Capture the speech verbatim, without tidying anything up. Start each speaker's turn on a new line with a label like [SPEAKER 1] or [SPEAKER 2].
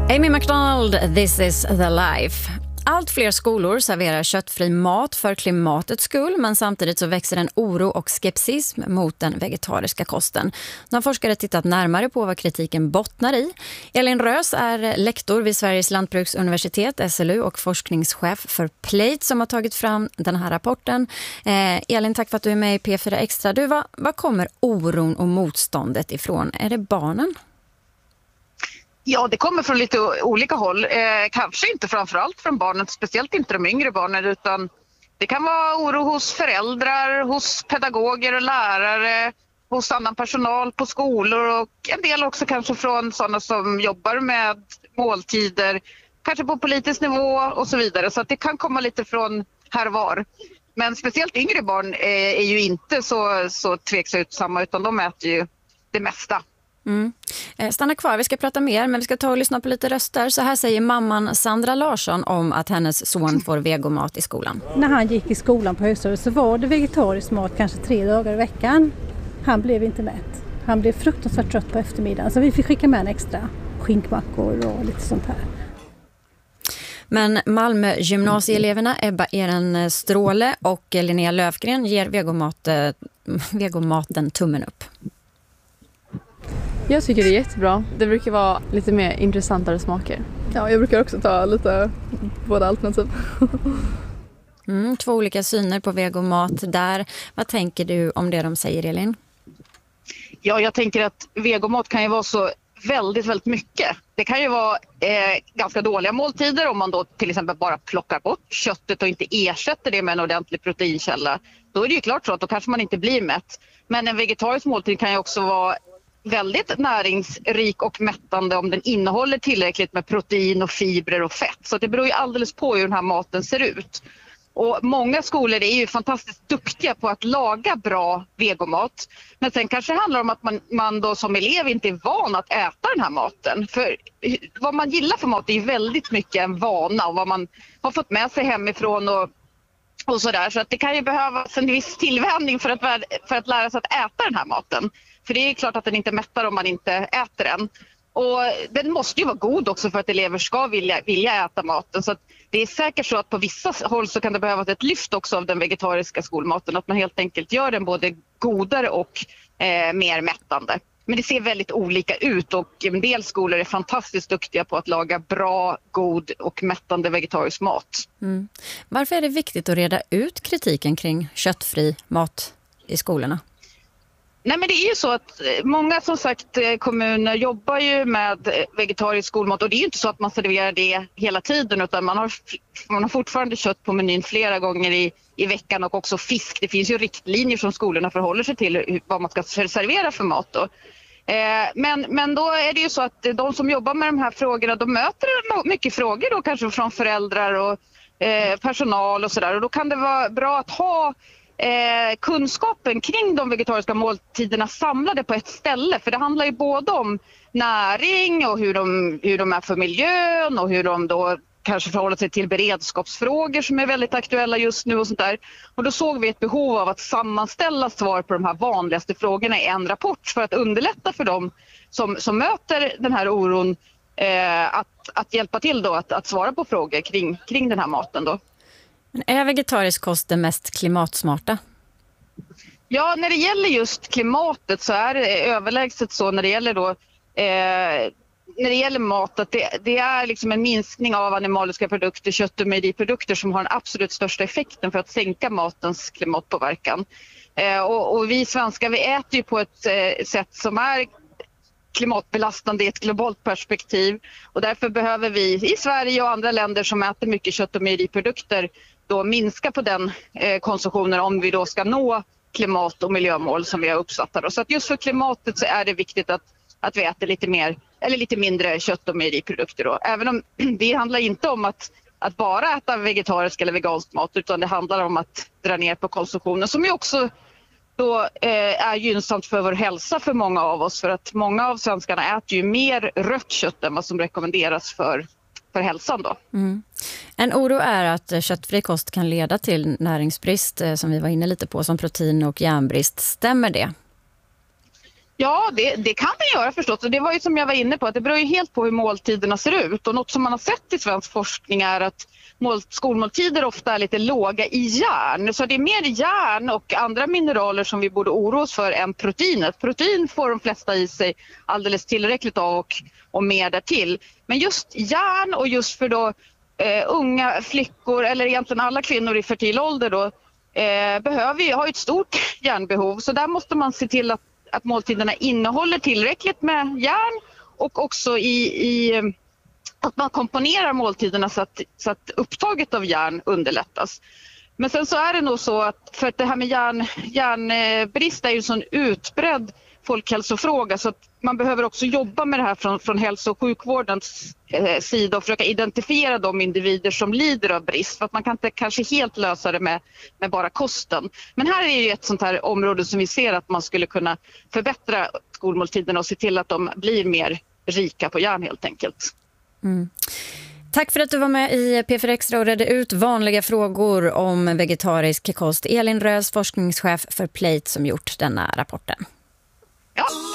[SPEAKER 1] Amy McDonald, This is the life. Allt fler skolor serverar köttfri mat för klimatets skull, men samtidigt så växer en oro och skepsism mot den vegetariska kosten. Nu har forskare tittat närmare på vad kritiken bottnar i. Elin Rös är lektor vid Sveriges lantbruksuniversitet, S L U, och forskningschef för Plate som har tagit fram den här rapporten. Eh, Elin, tack för att du är med i P fyra Extra. Du, vad, vad kommer oron och motståndet ifrån? Är det barnen?
[SPEAKER 2] Ja, det kommer från lite olika håll. Eh, kanske inte framförallt från barnen, speciellt inte de yngre barnen, utan det kan vara oro hos föräldrar, hos pedagoger och lärare, hos annan personal på skolor och en del också kanske från sådana som jobbar med måltider, kanske på politisk nivå och så vidare. Så att det kan komma lite från här och var. Men speciellt yngre barn är, är ju inte så, så tveksamma, utan de äter ju det mesta.
[SPEAKER 1] Mm. Stanna kvar, vi ska prata mer, men vi ska ta och lyssna på lite röster. Så här säger mamman Sandra Larsson om att hennes son får vegomat i skolan.
[SPEAKER 3] När han gick i skolan på högstadiet så var det vegetarisk mat kanske tre dagar i veckan. Han blev inte mätt. Han blev fruktansvärt trött på eftermiddagen, så vi fick skicka med en extra skinkmackor och lite sånt här.
[SPEAKER 1] Men Malmö gymnasieeleverna Ebba Eren Stråle och Linnea Löfgren ger vegomat, vegomaten tummen upp.
[SPEAKER 4] Jag tycker det är jättebra. Det brukar vara lite mer intressantare smaker.
[SPEAKER 5] Ja, jag brukar också ta lite båda alternativ.
[SPEAKER 1] Mm, två olika syner på vegomat där. Vad tänker du om det de säger, Elin?
[SPEAKER 2] Ja, jag tänker att vegomat kan ju vara så väldigt, väldigt mycket. Det kan ju vara eh, ganska dåliga måltider om man då till exempel bara plockar bort köttet och inte ersätter det med en ordentlig proteinkälla. Då är det ju klart så att då kanske man inte blir mätt. Men en vegetarisk måltid kan ju också vara väldigt näringsrik och mättande om den innehåller tillräckligt med protein och fibrer och fett. Så det beror ju alldeles på hur den här maten ser ut. Och många skolor är ju fantastiskt duktiga på att laga bra vegomat. Men sen kanske det handlar om att man, man då som elev inte är van att äta den här maten. För vad man gillar för mat är ju väldigt mycket en vana och vad man har fått med sig hemifrån och, och sådär. Så att det kan ju behövas en viss tillvänjning för att, för att lära sig att äta den här maten. För det är klart att den inte mättar om man inte äter den. Och den måste ju vara god också för att elever ska vilja, vilja äta maten. Så att det är säkert så att på vissa håll så kan det behövas ett lyft också av den vegetariska skolmaten. Att man helt enkelt gör den både godare och eh, mer mättande. Men det ser väldigt olika ut och en del skolor är fantastiskt duktiga på att laga bra, god och mättande vegetarisk mat.
[SPEAKER 1] Mm. Varför är det viktigt att reda ut kritiken kring köttfri mat i skolorna?
[SPEAKER 2] Nej, men det är ju så att många som sagt kommuner jobbar ju med vegetarisk skolmat och det är ju inte så att man serverar det hela tiden utan man har, man har fortfarande kött på menyn flera gånger i, i veckan och också fisk. Det finns ju riktlinjer som skolorna förhåller sig till hur, vad man ska servera för mat då. Eh, men, men då är det ju så att de som jobbar med de här frågorna de möter mycket frågor då kanske från föräldrar och eh, personal och sådär och då kan det vara bra att ha Eh, kunskapen kring de vegetariska måltiderna samlade på ett ställe. För det handlar ju både om näring och hur de, hur de är för miljön och hur de då kanske förhåller sig till beredskapsfrågor som är väldigt aktuella just nu och sånt där. Och då såg vi ett behov av att sammanställa svar på de här vanligaste frågorna i en rapport för att underlätta för dem som, som möter den här oron eh, att, att hjälpa till då att, att svara på frågor kring, kring den här maten då.
[SPEAKER 1] Men är vegetarisk kost det mest klimatsmarta?
[SPEAKER 2] Ja, när det gäller just klimatet så är det överlägset så när det gäller då eh, när det gäller mat att det, det är liksom en minskning av animaliska produkter, kött och mejeriprodukter som har den absolut största effekten för att sänka matens klimatpåverkan. Eh, och, och vi svenskar vi äter ju på ett eh, sätt som är klimatbelastande i ett globalt perspektiv och därför behöver vi i Sverige och andra länder som äter mycket kött och mejeriprodukter då minska på den eh, konsumtionen om vi då ska nå klimat- och miljömål som vi har uppsatt. Så att just för klimatet så är det viktigt att, att vi äter lite mer eller lite mindre kött- och mejeriprodukter då. Även om det handlar inte om att, att bara äta vegetarisk eller vegansk mat utan det handlar om att dra ner på konsumtionen som ju också då eh, är gynnsamt för vår hälsa för många av oss. För att många av svenskarna äter ju mer rött kött än vad som rekommenderas för, för hälsan då.
[SPEAKER 1] Mm. En oro är att köttfri kost kan leda till näringsbrist eh, som vi var inne lite på som protein- och järnbrist. Stämmer det?
[SPEAKER 2] Ja, det, det kan det göra förstås. Och det var ju som jag var inne på, att det beror ju helt på hur måltiderna ser ut. Och något som man har sett i svensk forskning är att mål, skolmåltider ofta är lite låga i järn. Så det är mer järn och andra mineraler som vi borde oroa oss för än proteinet. Protein får de flesta i sig alldeles tillräckligt av och, och mer därtill. Men just järn och just för då eh, unga flickor eller egentligen alla kvinnor i fertil ålder då eh, behöver ju ha ett stort järnbehov. Så där måste man se till att att måltiderna innehåller tillräckligt med järn och också i, i att man komponerar måltiderna så att, så att upptaget av järn underlättas. Men sen så är det nog så att för att det här med järn, järnbrist är ju en sån utbredd folkhälsofråga så att man behöver också jobba med det här från, från hälso- och sjukvårdens eh, sida och försöka identifiera de individer som lider av brist. För att man kan inte kanske helt lösa det med, med bara kosten. Men här är ju ett sånt här område som vi ser att man skulle kunna förbättra skolmåltiderna och se till att de blir mer rika på järn helt enkelt.
[SPEAKER 1] Mm. Tack för att du var med i P fyra Extra och redde ut vanliga frågor om vegetarisk kost. Elin Rös, forskningschef för Plate, som gjort denna rapporten.
[SPEAKER 2] Ja.